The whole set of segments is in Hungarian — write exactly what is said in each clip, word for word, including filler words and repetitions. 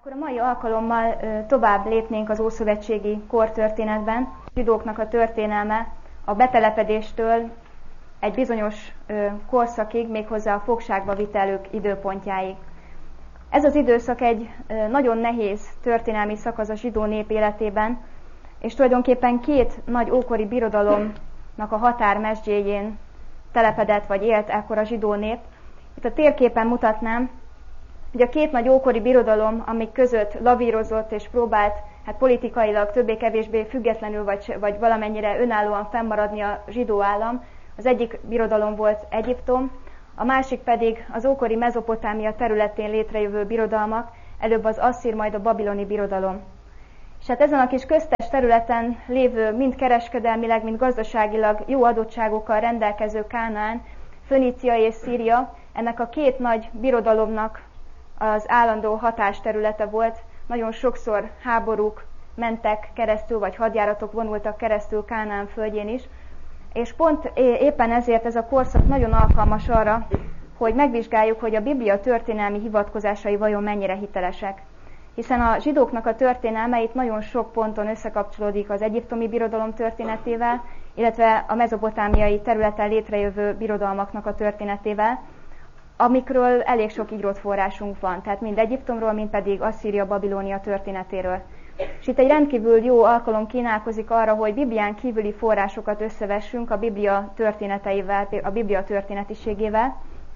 Akkor a mai alkalommal tovább lépnénk az ószövetségi kortörténetben. A zsidóknak a történelme a betelepedéstől egy bizonyos korszakig, méghozzá a fogságba vitelők időpontjáig. Ez az időszak egy nagyon nehéz történelmi szakasz a zsidó nép életében, és tulajdonképpen két nagy ókori birodalomnak a határmezdjéjén telepedett vagy élt ekkor a zsidó nép. Itt a térképen mutatnám, hogy a két nagy ókori birodalom, amik között lavírozott és próbált hát politikailag többé-kevésbé függetlenül vagy, vagy valamennyire önállóan fennmaradni a zsidó állam, az egyik birodalom volt Egyiptom, a másik pedig az ókori Mezopotámia területén létrejövő birodalmak, előbb az asszír, majd a babiloni birodalom. És hát ezen a kis köztes területen lévő mind kereskedelmileg, mind gazdaságilag jó adottságokkal rendelkező Kánaán, Fönícia és Szíria, ennek a két nagy birodalomnak az állandó hatásterülete volt. Nagyon sokszor háborúk mentek keresztül, vagy hadjáratok vonultak keresztül Kánaán földjén is, és pont éppen ezért ez a korszak nagyon alkalmas arra, hogy megvizsgáljuk, hogy a Biblia történelmi hivatkozásai vajon mennyire hitelesek. Hiszen a zsidóknak a történelme itt nagyon sok ponton összekapcsolódik az egyiptomi birodalom történetével, illetve a mezopotámiai területen létrejövő birodalmaknak a történetével, amikről elég sok írott forrásunk van, tehát mind Egyiptomról, mind pedig Asszíria, Babilónia történetéről. És itt egy rendkívül jó alkalom kínálkozik arra, hogy Biblián kívüli forrásokat összevessünk a Biblia történeteivel, a Biblia történetiségével.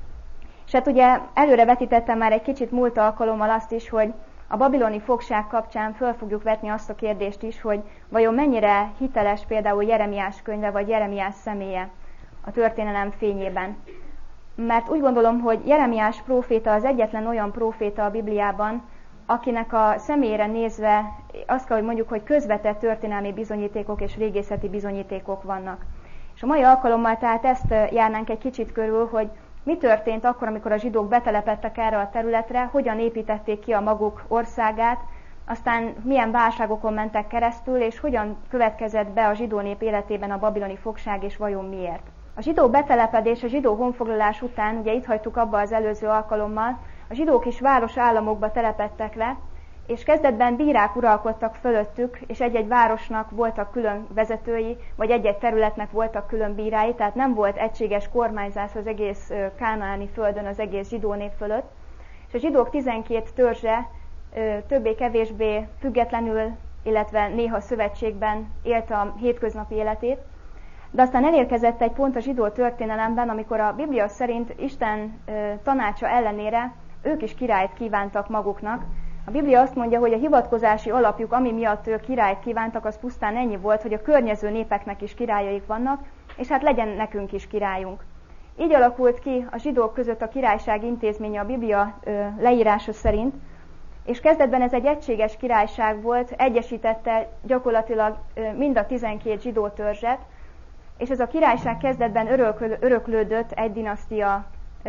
És hát ugye előre vetítettem már egy kicsit múlt alkalommal azt is, hogy a babiloni fogság kapcsán föl fogjuk vetni azt a kérdést is, hogy vajon mennyire hiteles például Jeremiás könyve vagy Jeremiás személye a történelem fényében. Mert úgy gondolom, hogy Jeremiás próféta az egyetlen olyan próféta a Bibliában, akinek a személyére nézve azt kell, hogy mondjuk, hogy közvetett történelmi bizonyítékok és régészeti bizonyítékok vannak. És a mai alkalommal tehát ezt járnánk egy kicsit körül, hogy mi történt akkor, amikor a zsidók betelepedtek erre a területre, hogyan építették ki a maguk országát, aztán milyen válságokon mentek keresztül, és hogyan következett be a zsidó nép életében a babiloni fogság, és vajon miért. A zsidó betelepedés, a zsidó honfoglalás után, ugye itt hagytuk abba az előző alkalommal, a zsidók is város államokba telepedtek le, és kezdetben bírák uralkodtak fölöttük, és egy-egy városnak voltak külön vezetői, vagy egy-egy területnek voltak külön bírái, tehát nem volt egységes kormányzás az egész kánaáni földön, az egész zsidó nép fölött. És a zsidók tizenkét törzse többé-kevésbé függetlenül, illetve néha szövetségben élte a hétköznapi életét. De aztán elérkezett egy pont a zsidó történelemben, amikor a Biblia szerint Isten tanácsa ellenére ők is királyt kívántak maguknak. A Biblia azt mondja, hogy a hivatkozási alapjuk, ami miatt ők királyt kívántak, az pusztán ennyi volt, hogy a környező népeknek is királyaik vannak, és hát legyen nekünk is királyunk. Így alakult ki a zsidók között a királyság intézménye a Biblia leírása szerint, és kezdetben ez egy egységes királyság volt, egyesítette gyakorlatilag mind a tizenkét zsidó törzset, és ez a királyság kezdetben öröklődött egy dinasztia,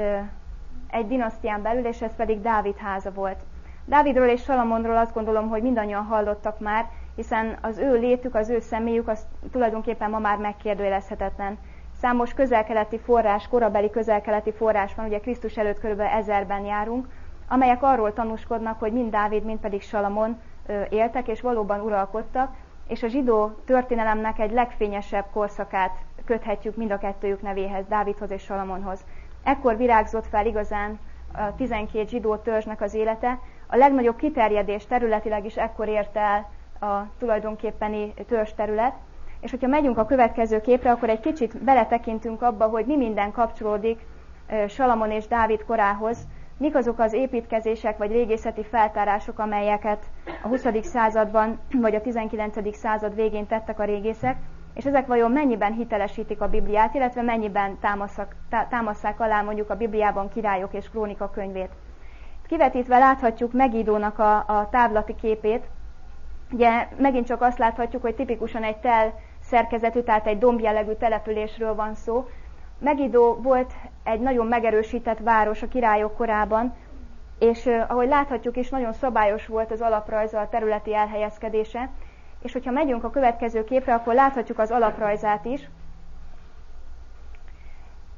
egy dinasztián belül, és ez pedig Dávid háza volt. Dávidról és Salamonról azt gondolom, hogy mindannyian hallottak már, hiszen az ő létük, az ő személyük, az tulajdonképpen ma már megkérdőjelezhetetlen. Számos közel-keleti forrás, korabeli közel-keleti forrás van, ugye Krisztus előtt kb. ezerben járunk, amelyek arról tanúskodnak, hogy mind Dávid, mind pedig Salamon éltek, és valóban uralkodtak, és a zsidó történelemnek egy legfényesebb korszakát köthetjük mind a kettőjük nevéhez, Dávidhoz és Salamonhoz. Ekkor virágzott fel igazán a tizenkét zsidó törzsnek az élete, a legnagyobb kiterjedés területileg is ekkor ért el a tulajdonképpeni törzsterület, és hogyha megyünk a következő képre, akkor egy kicsit beletekintünk abba, hogy mi minden kapcsolódik Salamon és Dávid korához, mik azok az építkezések vagy régészeti feltárások, amelyeket a huszadik században vagy a tizenkilencedik század végén tettek a régészek, és ezek vajon mennyiben hitelesítik a Bibliát, illetve mennyiben támaszak, támasszák alá mondjuk a Bibliában királyok és krónika könyvét. Kivetítve láthatjuk Megidónak a, a távlati képét. Ugye megint csak azt láthatjuk, hogy tipikusan egy tel szerkezetű, tehát egy dombjellegű településről van szó. Megidó volt egy nagyon megerősített város a királyok korában, és eh, ahogy láthatjuk is, nagyon szabályos volt az alaprajza, a területi elhelyezkedése, és hogyha megyünk a következő képre, akkor láthatjuk az alaprajzát is.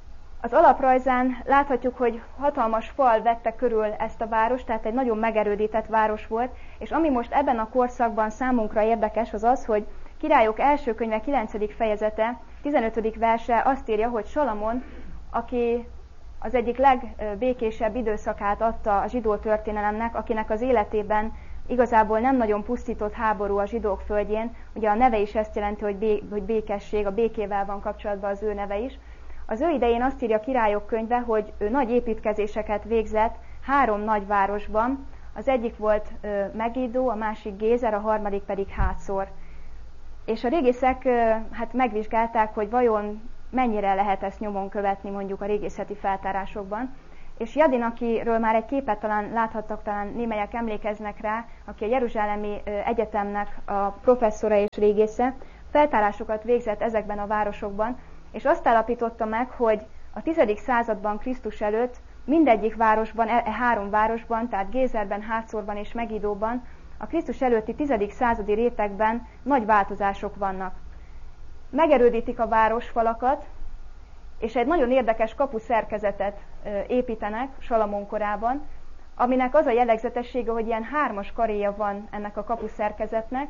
Az alaprajzán láthatjuk, hogy hatalmas fal vette körül ezt a várost, tehát egy nagyon megerődített város volt, és ami most ebben a korszakban számunkra érdekes, az az, hogy Királyok első könyve kilencedik fejezete, tizenötödik verse azt írja, hogy Salamon, aki az egyik legbékésebb időszakát adta a zsidó történelemnek, akinek az életében igazából nem nagyon pusztított háború a zsidók földjén, ugye a neve is ezt jelenti, hogy, bé, hogy békesség, a békével van kapcsolatban az ő neve is. Az ő idején azt írja a Királyok könyve, hogy ő nagy építkezéseket végzett három nagy városban, az egyik volt Megiddo, a másik Gézer, a harmadik pedig Hátszor. És a régészek hát megvizsgálták, hogy vajon mennyire lehet ezt nyomon követni mondjuk a régészeti feltárásokban. És Jadin, akiről már egy képet talán láthattak, talán némelyek emlékeznek rá, aki a Jeruzsálemi Egyetemnek a professzora és régésze, feltárásokat végzett ezekben a városokban, és azt állapította meg, hogy a tizedik században Krisztus előtt mindegyik városban, e három városban, tehát Gézerben, Hátszorban és Megidóban, a Krisztus előtti tizedik századi rétegben nagy változások vannak. Megerődítik a városfalakat, és egy nagyon érdekes kapuszerkezetet építenek Salamon korában, aminek az a jellegzetessége, hogy ilyen hármas karéja van ennek a kapuszerkezetnek,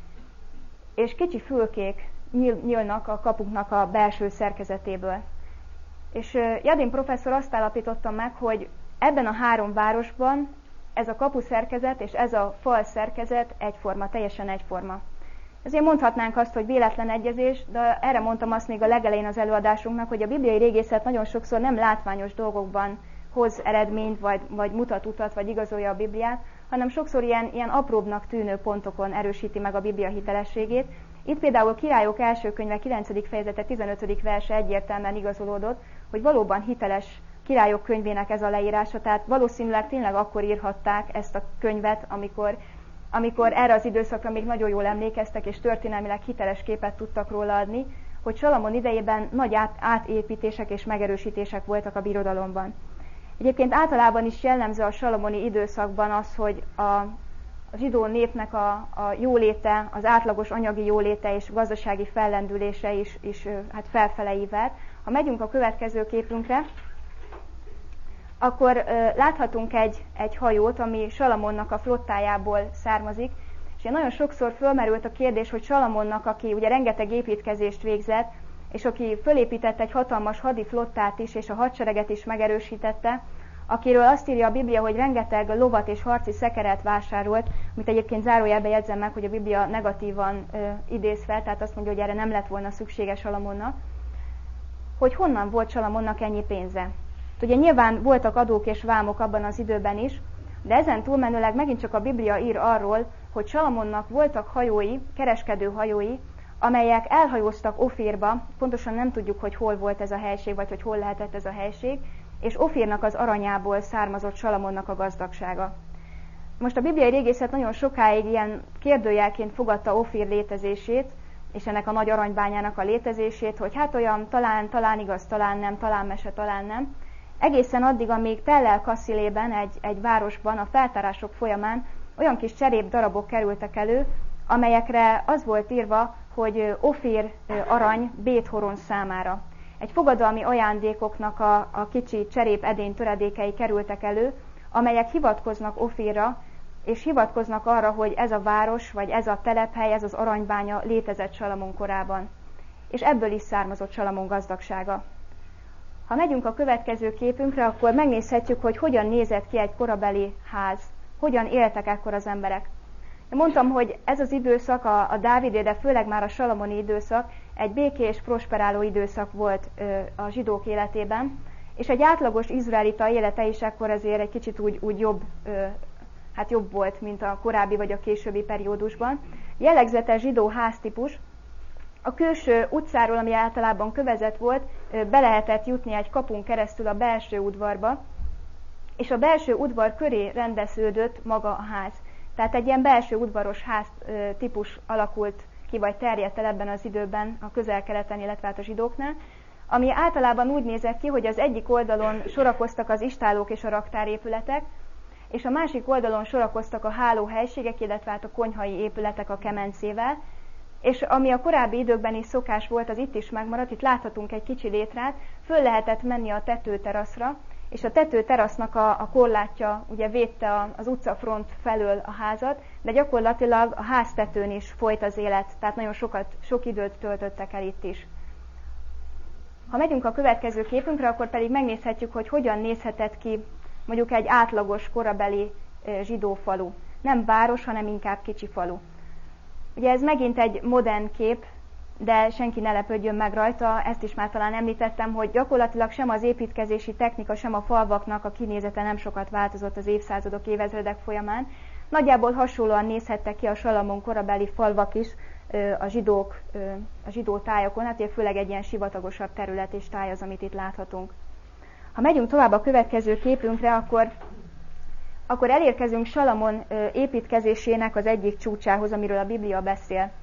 és kicsi fülkék nyílnak a kapuknak a belső szerkezetéből. És Jadin professzor azt állapította meg, hogy ebben a három városban ez a kapuszerkezet és ez a fal szerkezet egyforma, teljesen egyforma. Ezért mondhatnánk azt, hogy véletlen egyezés, de erre mondtam azt még a legelején az előadásunknak, hogy a bibliai régészet nagyon sokszor nem látványos dolgokban hoz eredményt, vagy, vagy mutat utat, vagy igazolja a Bibliát, hanem sokszor ilyen, ilyen apróbbnak tűnő pontokon erősíti meg a Biblia hitelességét. Itt például Királyok első könyve kilencedik fejezete tizenötödik verse egyértelműen igazolódott, hogy valóban hiteles Királyok könyvének ez a leírása, tehát valószínűleg tényleg akkor írhatták ezt a könyvet, amikor, amikor erre az időszakra még nagyon jól emlékeztek, és történelmileg hiteles képet tudtak róla adni, hogy Salamon idejében nagy át, átépítések és megerősítések voltak a birodalomban. Egyébként általában is jellemző a salamoni időszakban az, hogy a, a zsidó népnek a, a jóléte, az átlagos anyagi jóléte és gazdasági fellendülése is, is hát felfele ível. Ha megyünk a következő képünkre, akkor ö, láthatunk egy, egy hajót, ami Salamonnak a flottájából származik, és nagyon sokszor fölmerült a kérdés, hogy Salamonnak, aki ugye rengeteg építkezést végzett, és aki fölépített egy hatalmas hadiflottát is, és a hadsereget is megerősítette, akiről azt írja a Biblia, hogy rengeteg lovat és harci szekeret vásárolt, amit egyébként zárójelben jegyzem meg, hogy a Biblia negatívan ö, idéz fel, tehát azt mondja, hogy erre nem lett volna szüksége Salamonnak, hogy honnan volt Salamonnak ennyi pénze. Ugye nyilván voltak adók és vámok abban az időben is, de ezen túlmenőleg megint csak a Biblia ír arról, hogy Salamonnak voltak hajói, kereskedő hajói, amelyek elhajóztak Ofírba, pontosan nem tudjuk, hogy hol volt ez a helység, vagy hogy hol lehetett ez a helység, és Ofírnak az aranyából származott Salamonnak a gazdagsága. Most a bibliai régészet nagyon sokáig ilyen kérdőjelként fogadta Ofír létezését, és ennek a nagy aranybányának a létezését, hogy hát olyan talán, talán igaz, talán nem, talán mese, talán nem. Egészen addig, amíg Tellel Kasszilében, egy, egy városban a feltárások folyamán olyan kis cserép darabok kerültek elő, amelyekre az volt írva, hogy Ofír arany Bét-Horon számára. Egy fogadalmi ajándékoknak a, a kicsi cserép edény töredékei kerültek elő, amelyek hivatkoznak Ofírra, és hivatkoznak arra, hogy ez a város, vagy ez a telephely, ez az aranybánya létezett Salamon korában. És ebből is származott Salamon gazdagsága. Ha megyünk a következő képünkre, akkor megnézhetjük, hogy hogyan nézett ki egy korabeli ház, hogyan éltek ekkor az emberek. Mondtam, hogy ez az időszak, a, a Dávidé, de főleg már a salamoni időszak, egy békés, prosperáló időszak volt ö, a zsidók életében, és egy átlagos izraelita élete is ekkor azért egy kicsit úgy, úgy jobb, ö, hát jobb volt, mint a korábbi vagy a későbbi periódusban. Jellegzetes zsidó háztípus, a külső utcáról, ami általában kövezett volt, ö, be lehetett jutni egy kapun keresztül a belső udvarba, és a belső udvar köré rendeződött maga a ház. Tehát egy ilyen belső udvaros ház típus alakult ki, vagy terjedt el ebben az időben a Közel-Keleten, illetve hát a zsidóknál, ami általában úgy nézett ki, hogy az egyik oldalon sorakoztak az istállók és a raktárépületek, és a másik oldalon sorakoztak a hálóhelységek, illetve hát a konyhai épületek a kemencével, és ami a korábbi időkben is szokás volt, az itt is megmaradt, itt láthatunk egy kicsi létrát, föl lehetett menni a tetőteraszra, és a tetőterasznak a, a korlátja ugye védte a, az utcafront felől a házat, de gyakorlatilag a háztetőn is folyt az élet, tehát nagyon sokat, sok időt töltöttek el itt is. Ha megyünk a következő képünkre, akkor pedig megnézhetjük, hogy hogyan nézhetett ki mondjuk egy átlagos korabeli zsidó falu. Nem város, hanem inkább kicsi falu. Ugye ez megint egy modern kép, de senki ne lepődjön meg rajta, ezt is már talán említettem, hogy gyakorlatilag sem az építkezési technika, sem a falvaknak a kinézete nem sokat változott az évszázadok, évezredek folyamán. Nagyjából hasonlóan nézhettek ki a Salamon korabeli falvak is a zsidók, a zsidó tájakon, hát főleg egy ilyen sivatagosabb terület és táj az, amit itt láthatunk. Ha megyünk tovább a következő képünkre, akkor, akkor elérkezünk Salamon építkezésének az egyik csúcsához, amiről a Biblia beszél.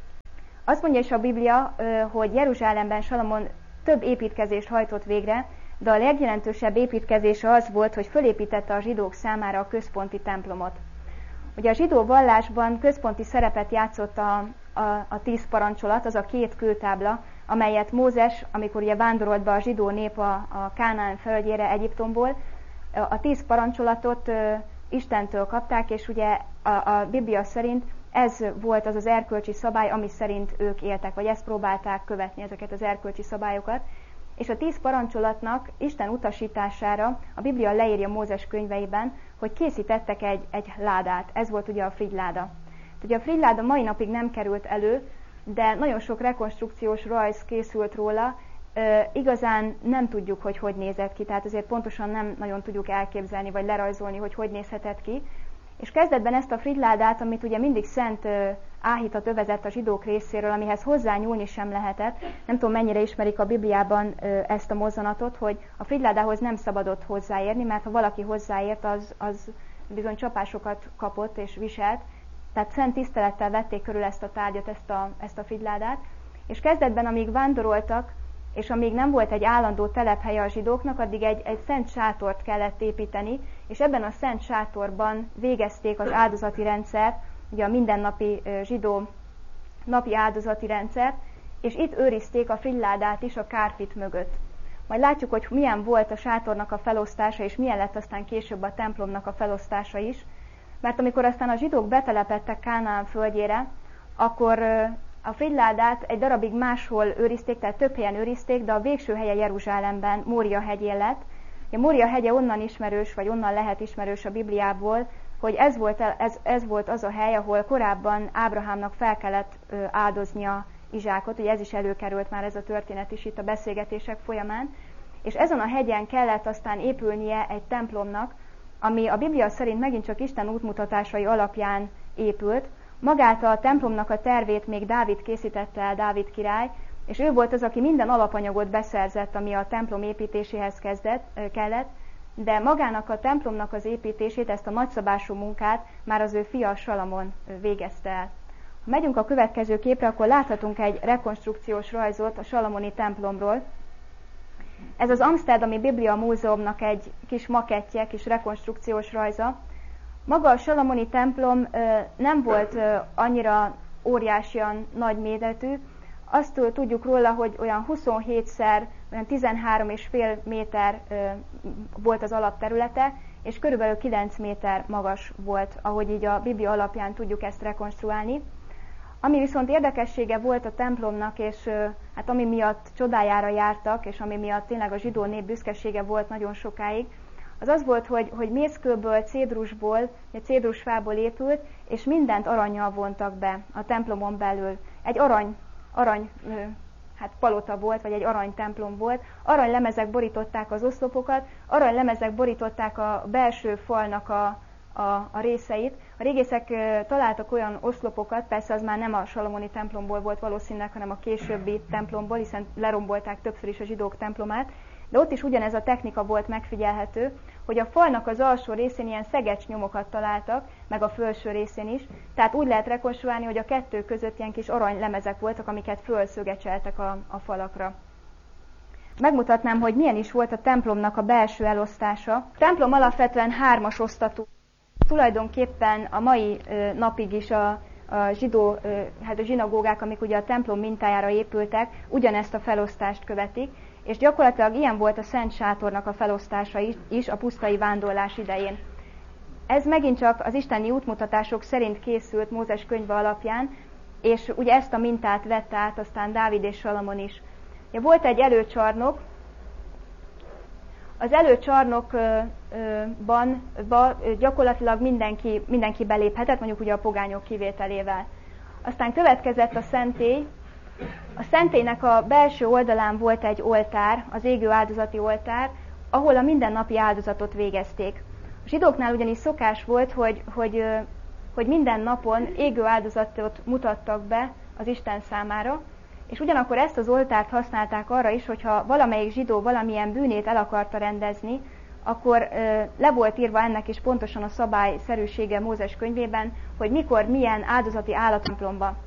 Azt mondja is a Biblia, hogy Jeruzsálemben Salamon több építkezést hajtott végre, de a legjelentősebb építkezése az volt, hogy fölépítette a zsidók számára a központi templomot. Ugye a zsidó vallásban központi szerepet játszott a, a, a tíz parancsolat, az a két kőtábla, amelyet Mózes, amikor ugye vándorolt be a zsidó nép a, a Kánaán földjére Egyiptomból, a tíz parancsolatot ö, Istentől kapták, és ugye a, a Biblia szerint ez volt az az erkölcsi szabály, ami szerint ők éltek, vagy ezt próbálták követni, ezeket az erkölcsi szabályokat. És a tíz parancsolatnak Isten utasítására a Biblia leírja Mózes könyveiben, hogy készítettek egy, egy ládát. Ez volt ugye a frigyláda. Ugye a frigyláda mai napig nem került elő, de nagyon sok rekonstrukciós rajz készült róla, e, igazán nem tudjuk, hogy hogy nézett ki, tehát azért pontosan nem nagyon tudjuk elképzelni, vagy lerajzolni, hogy hogy nézhetett ki. És kezdetben ezt a frigyládát, amit ugye mindig szent áhítat övezett a zsidók részéről, amihez hozzányúlni sem lehetett, nem tudom mennyire ismerik a Bibliában ezt a mozzanatot, hogy a frigyládához nem szabadott hozzáérni, mert ha valaki hozzáért, az, az bizony csapásokat kapott és viselt, tehát szent tisztelettel vették körül ezt a tárgyat, ezt a, ezt a frigyládát, és kezdetben, amíg vándoroltak, és amíg nem volt egy állandó telephelye a zsidóknak, addig egy, egy szent sátort kellett építeni, és ebben a szent sátorban végezték az áldozati rendszert, ugye a mindennapi zsidó napi áldozati rendszert, és itt őrizték a frigyládát is a kárpit mögött. Majd látjuk, hogy milyen volt a sátornak a felosztása, és milyen lett aztán később a templomnak a felosztása is, mert amikor aztán a zsidók betelepedtek Kánaán földjére, akkor a frigyládát egy darabig máshol őrizték, tehát több helyen őrizték, de a végső helye Jeruzsálemben, Mória hegyén lett. A Mória hegye onnan ismerős, vagy onnan lehet ismerős a Bibliából, hogy ez volt, ez, ez volt az a hely, ahol korábban Ábrahámnak fel kellett áldoznia Izsákot, ugye ez is előkerült már ez a történet is itt a beszélgetések folyamán, és ezen a hegyen kellett aztán épülnie egy templomnak, ami a Biblia szerint megint csak Isten útmutatásai alapján épült. Magát a templomnak a tervét még Dávid készítette el, Dávid király, és ő volt az, aki minden alapanyagot beszerzett, ami a templom építéséhez kezdett, kellett, de magának a templomnak az építését, ezt a nagyszabású munkát már az ő fia Salamon végezte el. Ha megyünk a következő képre, akkor láthatunk egy rekonstrukciós rajzot a salamoni templomról. Ez az Amsterdami Biblia Múzeumnak egy kis makettje, kis rekonstrukciós rajza. Maga a salamoni templom nem volt annyira óriásian nagy méretű. Azt tudjuk róla, hogy olyan huszonhétszer, olyan tizenhárom és fél méter volt az alapterülete, és körülbelül kilenc méter magas volt, ahogy így a Biblia alapján tudjuk ezt rekonstruálni. Ami viszont érdekessége volt a templomnak, és hát ami miatt csodájára jártak, és ami miatt tényleg a zsidó nép büszkesége volt nagyon sokáig, az az volt, hogy, hogy mészkőből, cédrusból, egy cédrusfából épült, és mindent arannyal vontak be a templomon belül. Egy arany, arany hát palota volt, vagy egy aranytemplom volt. Aranylemezek borították az oszlopokat, aranylemezek borították a belső falnak a, a, a részeit. A régészek találtak olyan oszlopokat, persze az már nem a salamoni templomból volt valószínűleg, hanem a későbbi templomból, hiszen lerombolták többször is a zsidók templomát, de ott is ugyanez a technika volt megfigyelhető, hogy a falnak az alsó részén ilyen szegecs nyomokat találtak, meg a felső részén is, tehát úgy lehet rekonstruálni, hogy a kettő között ilyen kis aranylemezek voltak, amiket fölszögecseltek a, a falakra. Megmutatnám, hogy milyen is volt a templomnak a belső elosztása. A templom alapvetően hármas osztatú. Tulajdonképpen a mai napig is a, a zsidó, hát a zsinagógák, amik ugye a templom mintájára épültek, ugyanezt a felosztást követik, és gyakorlatilag ilyen volt a Szent Sátornak a felosztása is a pusztai vándorlás idején. Ez megint csak az isteni útmutatások szerint készült Mózes könyve alapján, és ugye ezt a mintát vette át aztán Dávid és Salamon is. Ja, volt egy előcsarnok, az előcsarnokban gyakorlatilag mindenki, mindenki beléphetett, mondjuk ugye a pogányok kivételével. Aztán következett a szentély. A szentélynek a belső oldalán volt egy oltár, az égő áldozati oltár, ahol a mindennapi áldozatot végezték. A zsidóknál ugyanis szokás volt, hogy, hogy, hogy minden napon égő áldozatot mutattak be az Isten számára, és ugyanakkor ezt az oltárt használták arra is, hogyha valamelyik zsidó valamilyen bűnét el akarta rendezni, akkor ö, le volt írva ennek is pontosan a szabályszerűsége Mózes könyvében, hogy mikor milyen áldozati állattemplomba